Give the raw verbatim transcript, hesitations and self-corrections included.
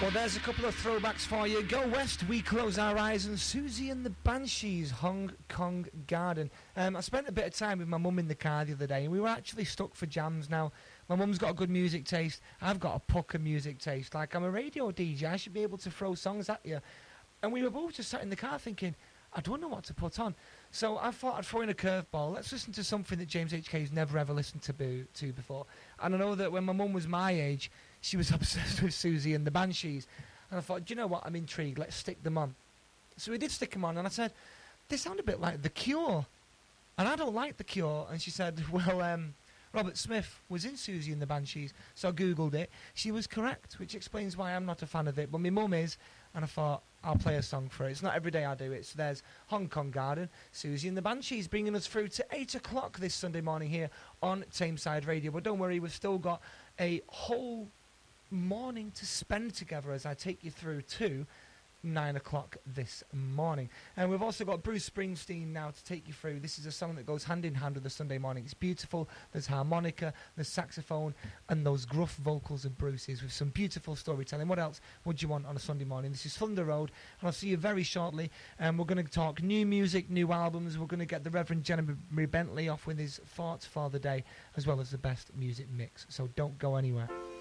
Well, there's a couple of throwbacks for you. Go West, We Close Our Eyes, and Susie and the Banshees, Hong Kong Garden. Um, I spent a bit of time with my mum in the car the other day, and we were actually stuck for jams. Now, my mum's got a good music taste. I've got a pucker music taste. Like, I'm a radio D J. I should be able to throw songs at you. And we were both just sat in the car thinking, I don't know what to put on. So I thought I'd throw in a curveball. Let's listen to something that James H K's never ever listened to, bo- to before. And I know that when my mum was my age, she was obsessed with Susie and the Banshees. And I thought, do you know what? I'm intrigued. Let's stick them on. So we did stick them on, and I said, they sound a bit like The Cure. And I don't like The Cure. And she said, well, um, Robert Smith was in Susie and the Banshees. So I Googled it. She was correct, which explains why I'm not a fan of it. But my mum is, and I thought, I'll play a song for it. It's not every day I do it. So there's Hong Kong Garden, Susie and the Banshees, bringing us through to eight o'clock this Sunday morning here on Tameside Radio. But don't worry, we've still got a whole morning to spend together as I take you through to nine o'clock this morning. And we've also got Bruce Springsteen now to take you through. This is a song that goes hand in hand with the Sunday morning. It's beautiful. There's harmonica, there's saxophone, and those gruff vocals of Bruce's with some beautiful storytelling. What else would you want on a Sunday morning? This is Thunder Road, and I'll see you very shortly. And we're going to talk new music, new albums. We're going to get the Reverend Jeremy Bentley off with his thoughts for the day, as well as the best music mix. So don't go anywhere.